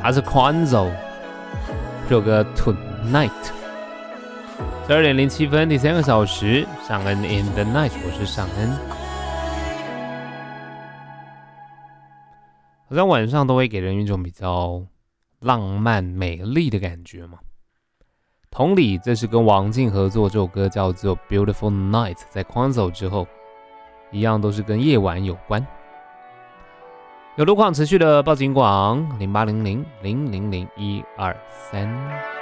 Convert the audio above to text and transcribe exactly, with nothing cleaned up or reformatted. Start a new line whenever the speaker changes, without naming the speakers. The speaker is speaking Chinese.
它是 Quanzo 这首歌 Tonight。十二点零七分，第三个小时，尚恩 in the night， 我是尚恩。好像晚上都会给人一种比较浪漫美丽的感觉嘛。同理，这是跟王静合作，这首歌叫做 Beautiful Night， 在 Quanzo 之后，一样都是跟夜晚有关。有路况持续的报警广零八零零零零零一二三。